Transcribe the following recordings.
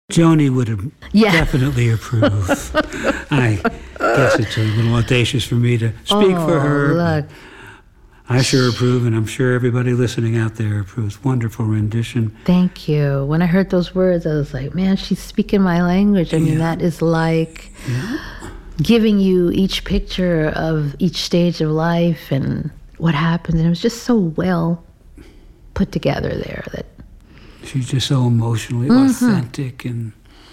Joni would have Yeah. definitely approve. I guess it's a little audacious for me to speak for her. Look. I sure approve, and I'm sure everybody listening out there approves. Wonderful rendition. Thank you. When I heard those words, I was like, man, she's speaking my language. I mean, that is like giving you each picture of each stage of life and what happened. And it was just so well put together there that She's just so emotionally authentic and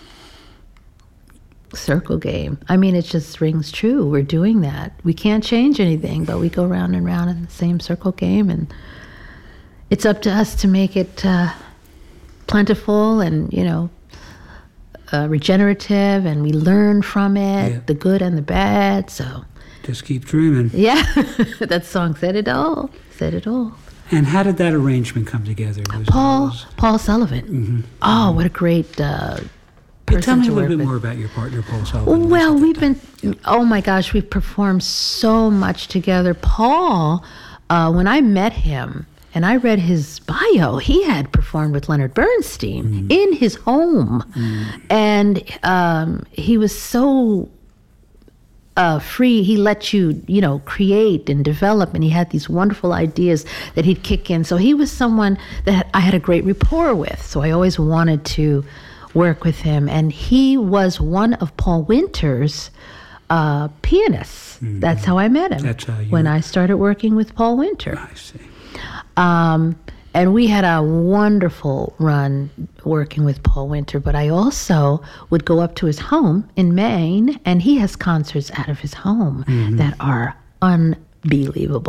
circle game. I mean, it just rings true. We're doing that. We can't change anything, but we go round and round in the same circle game, and it's up to us to make it plentiful and, regenerative, and we learn from it, the good and the bad. So just keep dreaming. yeah, that song said it all. Said it all. And how did that arrangement come together? Paul Sullivan. Oh, what a great person Tell me to a work little bit with. more about your partner, Paul Sullivan. Well, oh my gosh, we've performed so much together. Paul, when I met him and I read his bio, he had performed with Leonard Bernstein in his home. And he was so free. He let you, create and develop, and he had these wonderful ideas that he'd kick in. So he was someone that I had a great rapport with. So I always wanted to work with him. And he was one of Paul Winter's pianists. That's how I met him. That's how you when I started working with Paul Winter. I see. And we had a wonderful run working with Paul Winter, but I also would go up to his home in Maine, and he has concerts out of his home that are unbelievable.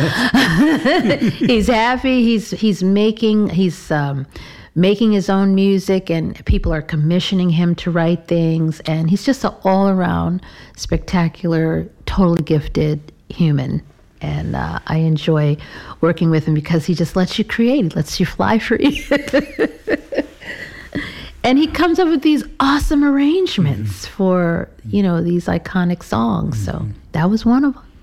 He's happy. He's making his own music, and people are commissioning him to write things, and he's just an all-around spectacular, totally gifted human. And I enjoy working with him because he just lets you create. He lets you fly free. And he comes up with these awesome arrangements for, these iconic songs. So that was one of them.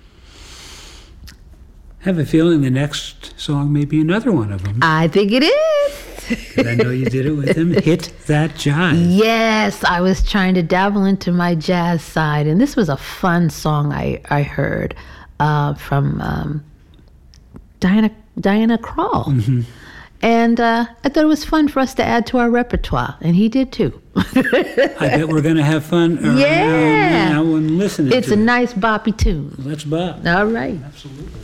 I have a feeling the next song may be another one of them. I think it is. And I know you did it with him. Hit That Jive. Yes, I was trying to dabble into my jazz side. And this was a fun song I heard. From Diana Krall. And I thought it was fun for us to add to our repertoire, and he did too. I bet we're going to have fun around now and listening It's to a it. nice boppy tune. Let's bop. All right. Absolutely.